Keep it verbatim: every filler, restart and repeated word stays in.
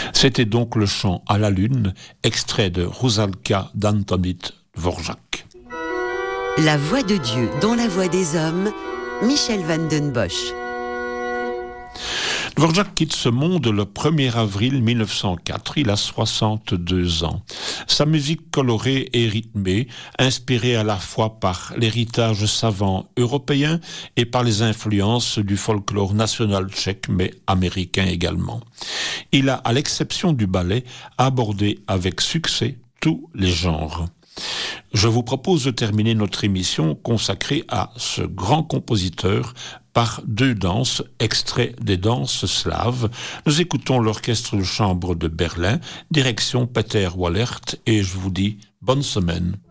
C'était donc le chant à la lune, extrait de Rusalka d'Antonín Dvořák. La voix de Dieu dans la voix des hommes, Michel van den Bosch. Dvořák quitte ce monde le premier avril mille neuf cent quatre, il a soixante-deux ans. Sa musique colorée et rythmée, inspirée à la fois par l'héritage savant européen et par les influences du folklore national tchèque, mais américain également. Il a, à l'exception du ballet, abordé avec succès tous les genres. Je vous propose de terminer notre émission consacrée à ce grand compositeur par deux danses, extraits des danses slaves. Nous écoutons l'orchestre de chambre de Berlin, direction Peter Wallert, et je vous dis bonne semaine.